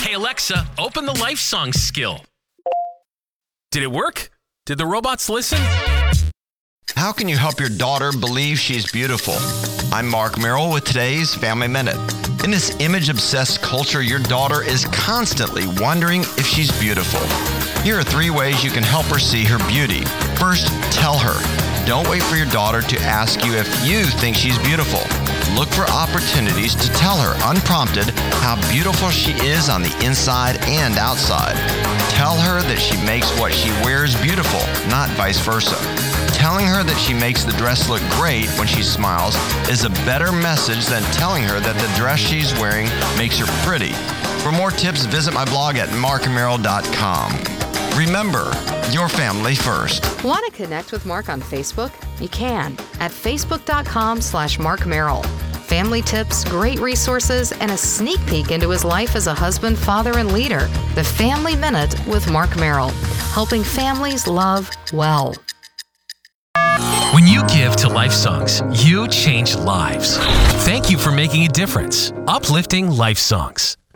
Hey Alexa, open the Life Songs skill. Did it work? Did the robots listen? How can you help your daughter believe she's beautiful? I'm Mark Merrill with today's Family Minute. In this image-obsessed culture, your daughter is constantly wondering if she's beautiful. Here are 3 ways you can help her see her beauty. First, tell her. Don't wait for your daughter to ask you if you think she's beautiful. Look for opportunities to tell her, unprompted, how beautiful she is on the inside and outside. Tell her that she makes what she wears beautiful, not vice versa. Telling her that she makes the dress look great when she smiles is a better message than telling her that the dress she's wearing makes her pretty. For more tips, visit my blog at markmerrill.com. Remember, your family first. Want to connect with Mark on Facebook? You can at facebook.com/Mark Merrill. Family tips, great resources, and a sneak peek into his life as a husband, father, and leader. The Family Minute with Mark Merrill, helping families love well. When you give to Life Songs, you change lives. Thank you for making a difference. Uplifting Life Songs.